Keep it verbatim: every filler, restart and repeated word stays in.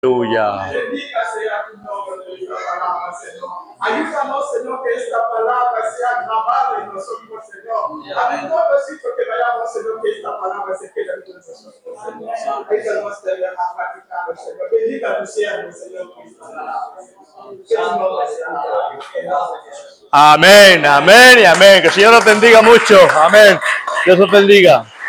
Aleluya. Bendiga sea tu nombre de esta palabra, Señor. Ayúdanos, Señor, que esta palabra sea grabada en nosotros, Señor. A todo sitio que vayamos, Señor, que esta palabra se quede en nosotros, Señor. Ayúdanos a practicarlo, Señor. Bendiga a tu siervo, Señor, que esta palabra, Señor. Que tu nombre sea alabado. Amén, amén y amén. Que el Señor los bendiga mucho. Amén. Dios los bendiga.